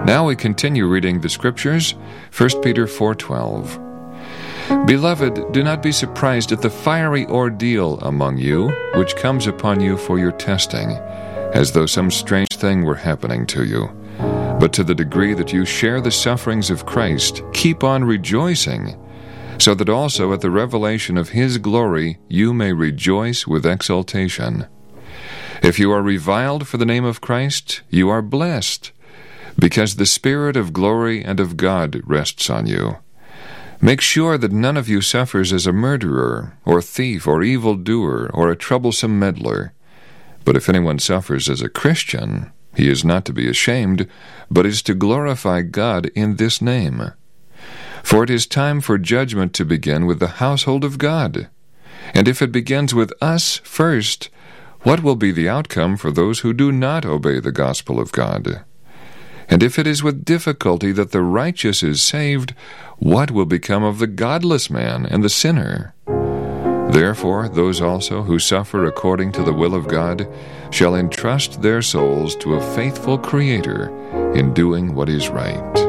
Now we continue reading the Scriptures, 1 Peter 4:12. Beloved, do not be surprised at the fiery ordeal among you, which comes upon you for your testing, as though some strange thing were happening to you. But to the degree that you share the sufferings of Christ, keep on rejoicing, so that also at the revelation of His glory you may rejoice with exultation. If you are reviled for the name of Christ, you are blessed, because the Spirit of glory and of God rests on you. Make sure that none of you suffers as a murderer, or thief, or evildoer, or a troublesome meddler. But if anyone suffers as a Christian, he is not to be ashamed, but is to glorify God in this name. For it is time for judgment to begin with the household of God. And if it begins with us first, what will be the outcome for those who do not obey the gospel of God? And if it is with difficulty that the righteous is saved, what will become of the godless man and the sinner? Therefore, those also who suffer according to the will of God shall entrust their souls to a faithful Creator in doing what is right.